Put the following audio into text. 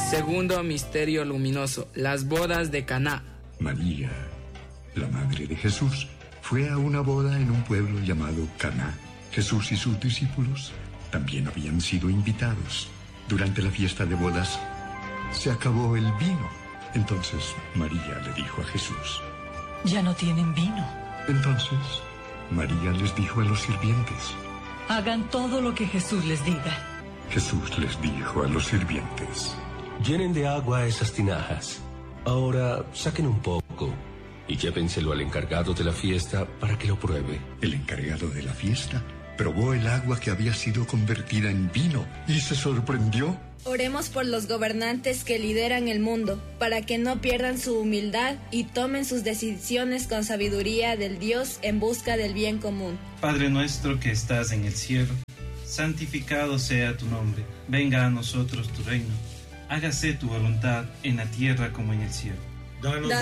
Segundo misterio luminoso, las bodas de Caná. María, la madre de Jesús, fue a una boda en un pueblo llamado Caná. Jesús y sus discípulos también habían sido invitados. Durante la fiesta de bodas se acabó el vino. Entonces María le dijo a Jesús: ya no tienen vino. Entonces María les dijo a los sirvientes: hagan todo lo que Jesús les diga. Jesús les dijo a los sirvientes: llenen de agua esas tinajas. Ahora saquen un poco y llévenselo al encargado de la fiesta para que lo pruebe. El encargado de la fiesta probó el agua que había sido convertida en vino y se sorprendió. Oremos por los gobernantes que lideran el mundo, para que no pierdan su humildad y tomen sus decisiones con sabiduría del Dios en busca del bien común. Padre nuestro que estás en el cielo, santificado sea tu nombre. Venga a nosotros tu reino. Hágase tu voluntad en la tierra como en el cielo. Danos